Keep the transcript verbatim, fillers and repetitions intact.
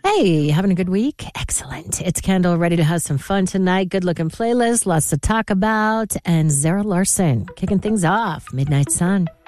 Hey, having a good week? Excellent. It's Kendall, ready to have some fun tonight. Good looking playlist, lots to talk about. And Zara Larson kicking things off. Midnight Sun.